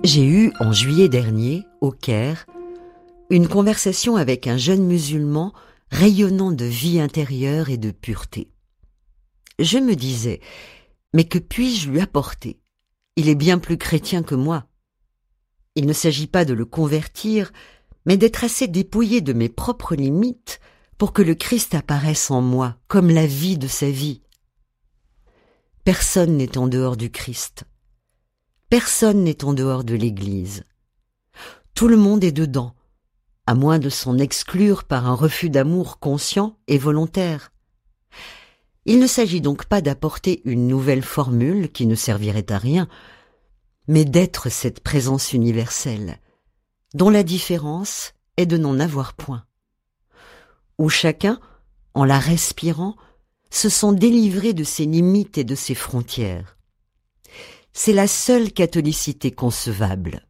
J'ai eu, en juillet dernier, au Caire, une conversation avec un jeune musulman rayonnant de vie intérieure et de pureté. Je me disais, mais que puis-je lui apporter? Il est bien plus chrétien que moi. Il ne s'agit pas de le convertir, mais d'être assez dépouillé de mes propres limites pour que le Christ apparaisse en moi comme la vie de sa vie. Personne n'est en dehors du Christ. Personne n'est en dehors de l'Église. Tout le monde est dedans, à moins de s'en exclure par un refus d'amour conscient et volontaire. Il ne s'agit donc pas d'apporter une nouvelle formule qui ne servirait à rien, mais d'être cette présence universelle, dont la différence est de n'en avoir point. Où chacun, en la respirant, se sent délivré de ses limites et de ses frontières. C'est la seule catholicité concevable.